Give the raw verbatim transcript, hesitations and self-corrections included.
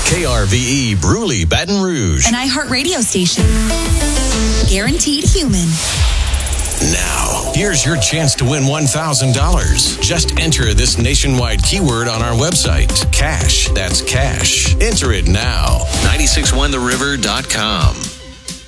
K R V E Bruley, Baton Rouge. An iHeart radio station. Guaranteed human. Now, here's your chance to win one thousand dollars. Just enter this nationwide keyword on our website. Cash. That's cash. Enter it now. nine six one the river dot com.